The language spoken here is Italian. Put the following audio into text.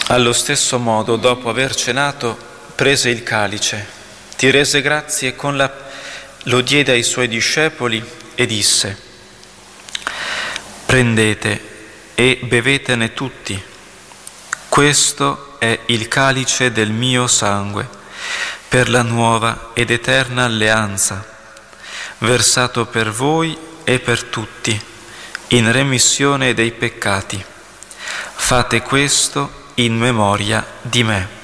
Allo stesso modo, dopo aver cenato, prese il calice, ti rese grazie e lo diede ai suoi discepoli e disse: prendete e bevetene tutti. Questo è il calice del mio sangue, per la nuova ed eterna alleanza, versato per voi e per tutti, in remissione dei peccati. Fate questo in memoria di me.